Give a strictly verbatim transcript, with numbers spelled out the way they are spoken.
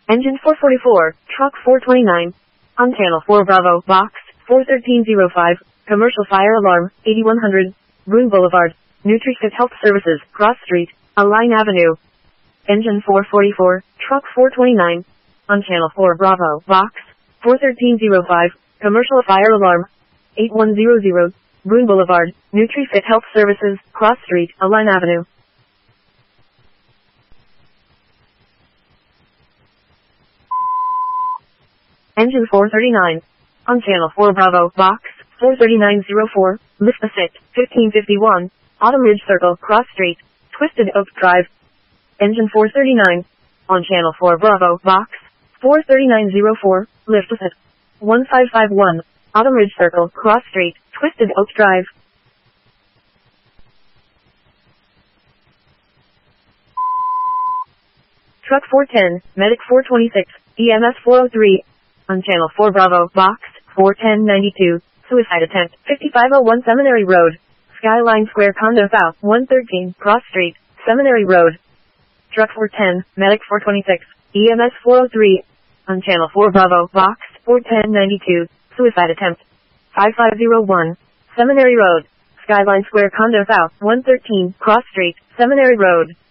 Engine four forty-four, truck four twenty-nine. On channel four Bravo, box four thirteen oh five, commercial fire alarm, eighty-one hundred, Boone Boulevard, NutriFit Health Services, Cross Street, Align Avenue. Engine four forty-four, truck four twenty-nine. On channel four Bravo, box four thirteen oh five, commercial fire alarm, eighty-one hundred, Boone Boulevard, NutriFit Health Services, Cross Street, Align Avenue. Engine four thirty-nine. On channel four Bravo, box four thirty-nine oh four, lift the sit, fifteen fifty-one, Autumn Ridge Circle, Cross Street, Twisted Oak Drive. Engine four thirty-nine. On channel four Bravo, box four thirty-nine oh four, lift the sit, fifteen fifty-one, Autumn Ridge Circle, Cross Street, Twisted Oak Drive. Truck four ten, Medic four twenty-six, E M S four oh three. On channel four Bravo, box four ten ninety-two, suicide attempt, fifty-five oh one Seminary Road, Skyline Square Condo South, one thirteen, Cross Street, Seminary Road. Truck four ten, Medic four twenty-six, E M S four oh three. On channel four Bravo, box four ten ninety-two, suicide attempt, fifty-five oh one, Seminary Road, Skyline Square Condo South, one thirteen, Cross Street, Seminary Road.